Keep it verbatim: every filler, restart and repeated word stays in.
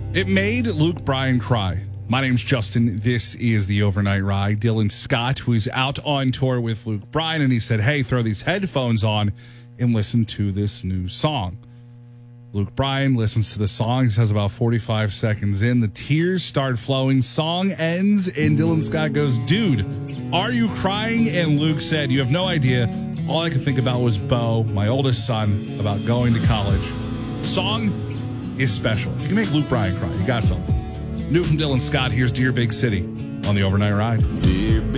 It made Luke Bryan cry. My name's Justin. This is the Overnight Ride. Dylan Scott, who is out on tour with Luke Bryan, and he said, hey, throw these headphones on and listen to this new song. Luke Bryan listens to the song. He says about forty-five seconds in, the tears start flowing. Song ends, and Dylan Scott goes, dude, are you crying? And Luke said, you have no idea. All I could think about was Bo, my oldest son, about going to college. Song is special. If you can make Luke Bryan cry, you got something. New from Dylan Scott, here's Dear Big City on the Overnight Ride. Dear Big